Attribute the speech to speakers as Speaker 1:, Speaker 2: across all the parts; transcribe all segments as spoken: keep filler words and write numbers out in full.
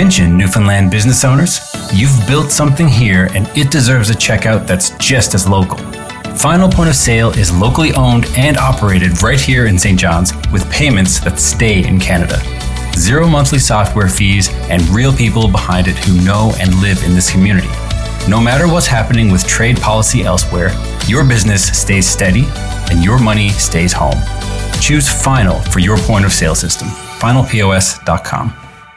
Speaker 1: Attention, Newfoundland business owners. You've built something here and it deserves a checkout that's just as local. Final Point of Sale is locally owned and operated right here in Saint John's with payments that stay in Canada. Zero monthly software fees and real people behind it who know and live in this community. No matter what's happening with trade policy elsewhere, your business stays steady and your money stays home. Choose Final for your point of sale system. final P O S dot com.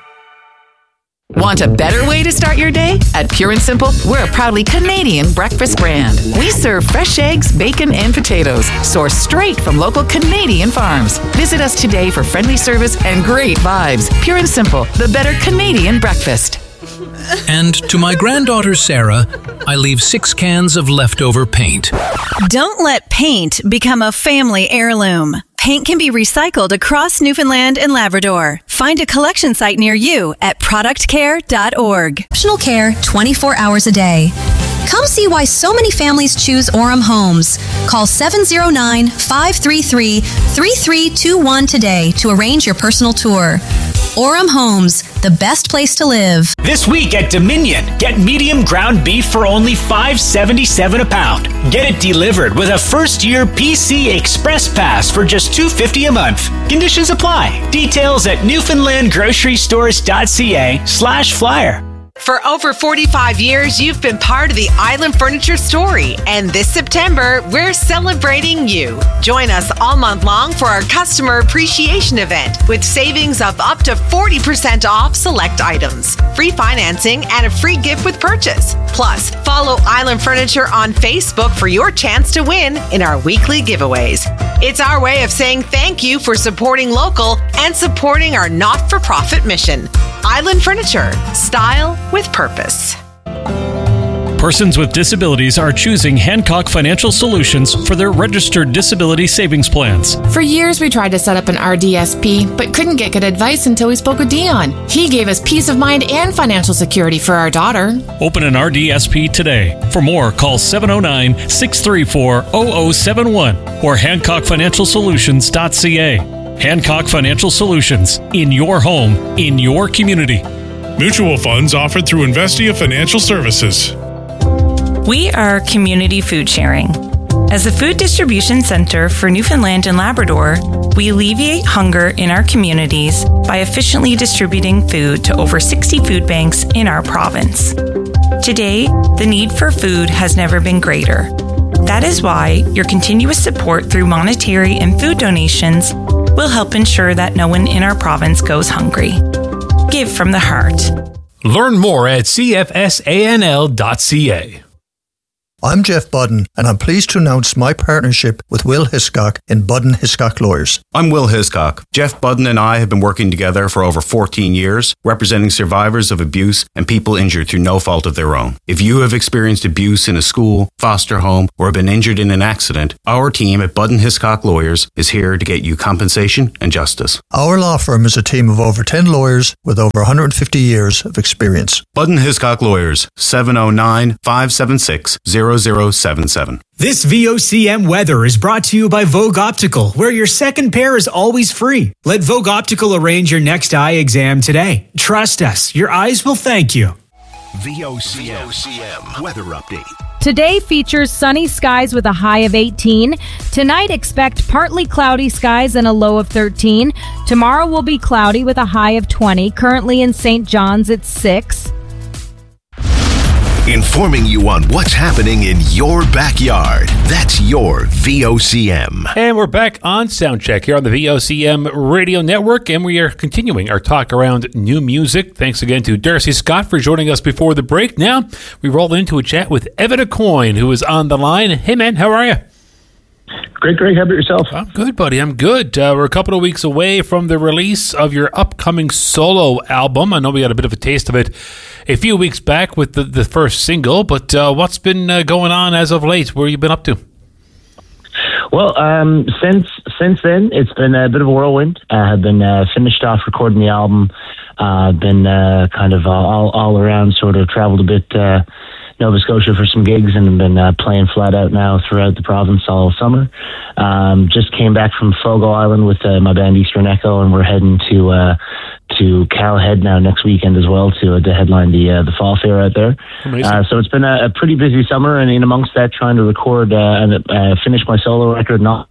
Speaker 2: Want a better way to start your day? At Pure and Simple, we're a proudly Canadian breakfast brand. We serve fresh eggs, bacon, and potatoes, sourced straight from local Canadian farms. Visit us today for friendly service and great vibes. Pure and Simple, the better Canadian breakfast.
Speaker 3: And to my granddaughter Sarah, I leave six cans of leftover paint.
Speaker 4: Don't let paint become a family heirloom. Paint can be recycled across Newfoundland and Labrador. Find a collection site near you at product care dot org.
Speaker 5: Exceptional care twenty-four hours a day. Come see why so many families choose Orem Homes. Call seven oh nine, five three three, three three two one today to arrange your personal tour. Orem Homes, the best place to live.
Speaker 6: This week at Dominion, get medium ground beef for only five dollars and seventy-seven cents a pound. Get it delivered with a first-year P C Express Pass for just two dollars and fifty cents a month. Conditions apply. Details at newfoundland grocery stores dot c a slash flyer.
Speaker 7: For over forty-five years, you've been part of the Island Furniture story, and this September, we're celebrating you. Join us all month long for our Customer Appreciation Event with savings of up to forty percent off select items, free financing, and a free gift with purchase. Plus, follow Island Furniture on Facebook for your chance to win in our weekly giveaways. It's our way of saying thank you for supporting local and supporting our not-for-profit mission. Island Furniture, style with purpose.
Speaker 8: Persons with disabilities are choosing Hancock Financial Solutions for their registered disability savings plans.
Speaker 9: For years, we tried to set up an R D S P, but couldn't get good advice until we spoke with Dion. He gave us peace of mind and financial security for our daughter.
Speaker 8: Open an R D S P today. For more, call seven oh nine, six three four, zero zero seven one or hancock financial solutions dot c a. Hancock Financial Solutions. In your home, in your community.
Speaker 10: Mutual funds offered through Investia Financial Services.
Speaker 11: We are Community Food Sharing. As the food distribution center for Newfoundland and Labrador, we alleviate hunger in our communities by efficiently distributing food to over sixty food banks in our province. Today, the need for food has never been greater. That is why your continuous support through monetary and food donations will help ensure that no one in our province goes hungry. Give from the heart.
Speaker 12: Learn more at c f s a n l dot c a.
Speaker 13: I'm Jeff Budden, and I'm pleased to announce my partnership with Will Hiscock in Budden Hiscock Lawyers.
Speaker 14: I'm Will Hiscock. Jeff Budden and I have been working together for over fourteen years, representing survivors of abuse and people injured through no fault of their own. If you have experienced abuse in a school, foster home, or have been injured in an accident, our team at Budden Hiscock Lawyers is here to get you compensation and justice.
Speaker 13: Our law firm is a team of over ten lawyers with over one hundred fifty years of experience.
Speaker 14: Budden Hiscock Lawyers, seven oh nine, five seven six, zero zero seven seven.
Speaker 6: This V O C M weather is brought to you by Vogue Optical, where your second pair is always free. Let Vogue Optical arrange your next eye exam today. Trust us, your eyes will thank you.
Speaker 15: V O C M weather update.
Speaker 16: Today features sunny skies with a high of eighteen. Tonight, expect partly cloudy skies and a low of thirteen. Tomorrow will be cloudy with a high of twenty. Currently in Saint John's, it's six.
Speaker 15: Informing you on what's happening in your backyard. That's your V O C M.
Speaker 12: And we're back on Soundcheck here on the V O C M Radio Network, and we are continuing our talk around new music. Thanks again to Darcy Scott for joining us before the break. Now, we roll into a chat with Evan Aucoin, who is on the line. Hey, man, how are you?
Speaker 17: Great, Greg. How about yourself?
Speaker 12: I'm good, buddy. I'm good. Uh, we're a couple of weeks away from the release of your upcoming solo album. I know we got a bit of a taste of it a few weeks back with the, the first single, but uh, what's been uh, going on as of late? Where have you been up to?
Speaker 17: Well, um, since since then, it's been a bit of a whirlwind. Uh, I've been uh, finished off recording the album. I've uh, been uh, kind of uh, all, all around, sort of traveled a bit, uh, Nova Scotia for some gigs and been uh, playing flat out now throughout the province all summer. Um, just came back from Fogo Island with uh, my band Eastern Echo, and we're heading to uh, to Calhead now next weekend as well to, uh, to headline the uh, the fall fair out there. Uh, so it's been a, a pretty busy summer, and in amongst that, trying to record uh, and uh, finish my solo record. Not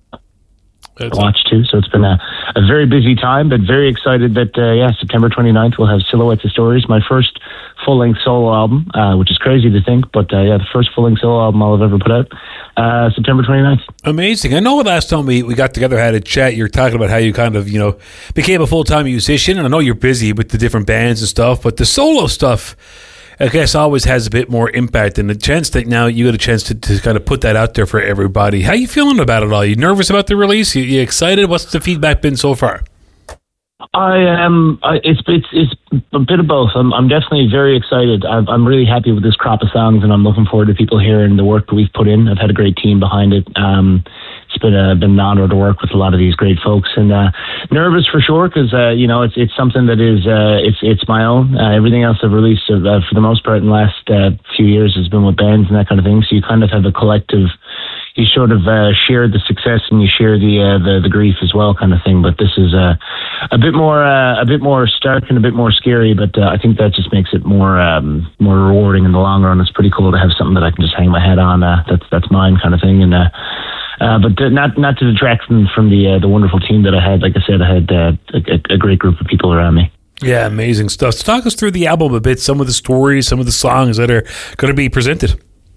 Speaker 17: watch too, so it's been a, a very busy time, but very excited that uh, yeah, September twenty-ninth we'll have Silhouettes of Stories, my first full-length solo album, uh, which is crazy to think, but uh, yeah, the first full-length solo album I'll have ever put out, uh, September twenty-ninth.
Speaker 12: Amazing. I know last time we, we got together, had a chat, you were talking about how you kind of, you know, became a full-time musician, and I know you're busy with the different bands and stuff, but the solo stuff, I guess, always has a bit more impact, and the chance that now you got a chance to, to kind of put that out there for everybody. How you feeling about it all? You nervous about the release? You, you excited? What's the feedback been so far?
Speaker 17: I am. Um, it's it's it's a bit of both. I'm I'm definitely very excited. I've, I'm really happy with this crop of songs, and I'm looking forward to people hearing the work that we've put in. I've had a great team behind it. Um, it's been a been an honor to work with a lot of these great folks, and uh, nervous for sure because uh, you know it's it's something that is uh, it's it's my own. Uh, everything else I've released uh, for the most part in the last uh, few years has been with bands and that kind of thing. So you kind of have a collective. You sort of uh, share the success and you share the, uh, the the grief as well, kind of thing. But this is uh, a bit more uh, a bit more stark and a bit more scary. But uh, I think that just makes it more um, more rewarding in the long run. It's pretty cool to have something that I can just hang my head on. Uh, that's that's mine, kind of thing. And uh, uh, but to, not not to detract from from the uh, the wonderful team that I had. Like I said, I had uh, a, a great group of people around me.
Speaker 12: Yeah, amazing stuff. So talk us through the album a bit. Some of the stories, some of the songs that are going to be presented.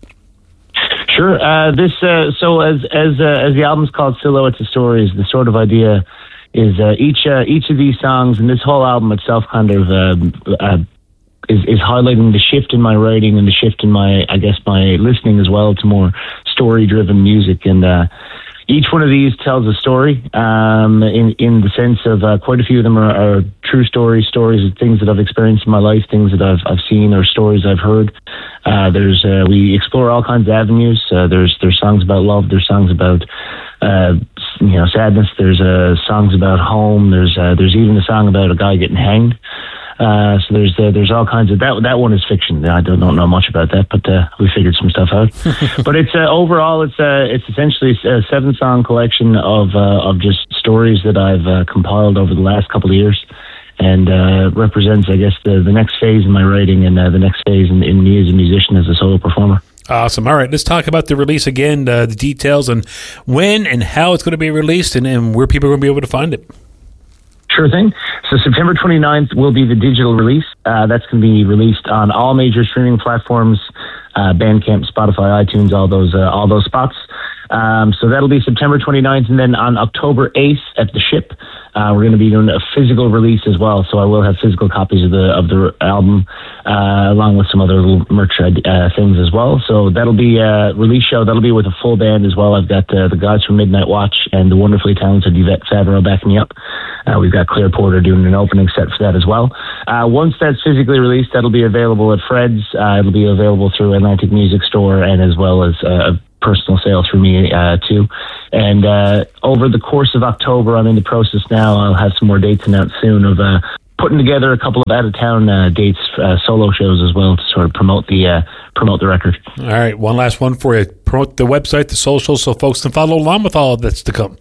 Speaker 17: Sure. Uh, this uh, so as as uh, as the album's called Silhouettes of Stories, the sort of idea is uh, each uh, each of these songs and this whole album itself kind of uh, uh, is is highlighting the shift in my writing and the shift in my I guess my listening as well to more story driven music. And uh, each one of these tells a story um, in in the sense of uh, quite a few of them are, are true stories, stories of things that I've experienced in my life, things that I've I've seen or stories I've heard. Uh, there's uh, we explore all kinds of avenues. Uh, there's there's songs about love. There's songs about uh, you know sadness. There's uh, songs about home. There's uh, there's even a song about a guy getting hanged. Uh, so there's uh, there's all kinds of that. That one is fiction. I don't, don't know much about that, but uh, we figured some stuff out. But it's uh, overall it's uh, it's essentially a seven song collection of uh, of just stories that I've uh, compiled over the last couple of years. And uh, represents, I guess, the, the next phase in my writing and uh, the next phase in, in me as a musician, as a solo performer.
Speaker 12: Awesome. All right, let's talk about the release again, uh, the details and when and how it's going to be released and, and where people are going to be able to find it.
Speaker 17: Sure thing. So September twenty-ninth will be the digital release. Uh, that's going to be released on all major streaming platforms, uh, Bandcamp, Spotify, iTunes, all those uh, all those spots. Um, so that'll be September twenty-ninth, and then on October eighth at the Ship, uh, we're going to be doing a physical release as well. So I will have physical copies of the of the album, uh, along with some other little merch uh, things as well. So that'll be a release show. That'll be with a full band as well. I've got uh, the guys from Midnight Watch and the wonderfully talented Yvette Favreau backing me up. Uh, we've got Claire Porter doing an opening set for that as well. Uh, once that's physically released, that'll be available at Fred's. Uh, it'll be available through Atlantic Music Store and as well as uh, personal sale through me uh, too. And uh, over the course of October, I'm in the process now. I'll have some more dates announced soon of uh, putting together a couple of out-of-town uh, dates, uh, solo shows as well to sort of promote the uh, promote the record.
Speaker 12: All right, one last one for you. Promote the website, the socials, so folks can follow along with all of that's to come.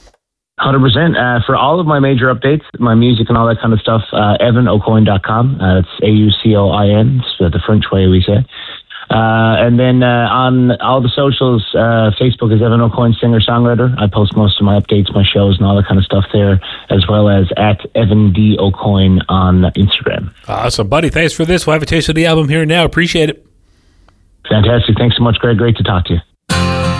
Speaker 17: one hundred percent. Uh, for all of my major updates, my music and all that kind of stuff, uh, evan aucoin dot com. Uh, it's A U C O I N. It's uh, the French way we say. Uh, and then uh, on all the socials, uh, Facebook is Evan Aucoin, singer-songwriter. I post most of my updates, my shows, and all that kind of stuff there, as well as at Evan D. Aucoin on Instagram.
Speaker 12: Awesome, buddy. Thanks for this. We'll have a taste of the album here now. Appreciate it.
Speaker 17: Fantastic. Thanks so much, Greg. Great to talk to you.